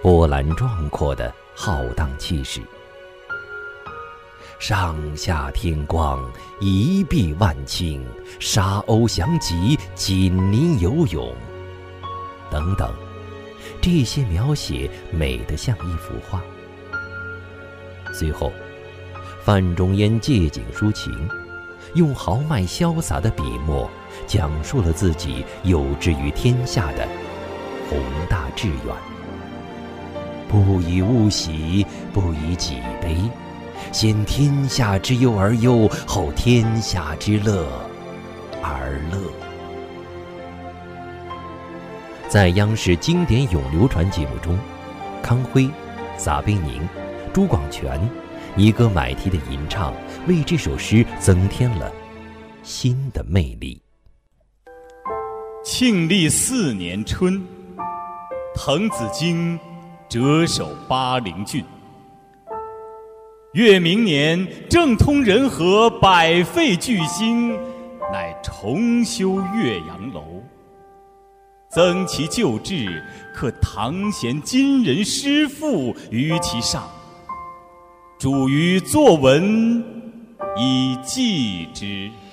波澜壮阔的浩荡气势。上下天光，一碧万顷，沙鸥翔集，锦鳞游泳，等等，这些描写美得像一幅画。随后，范仲淹借景抒情，用豪迈潇洒的笔墨，讲述了自己有志于天下的宏大志愿。不以物喜，不以己悲，先天下之忧而忧，后天下之乐而乐。在央视经典咏流传节目中，康辉、撒贝宁、朱广权、尼格买提的吟唱为这首诗增添了新的魅力。 庆历4年春，滕子京谪守巴陵郡。越明年，政通人和，百废具兴，乃重修岳阳楼，增其旧制，刻唐贤今人诗赋于其上，著于作文以记之。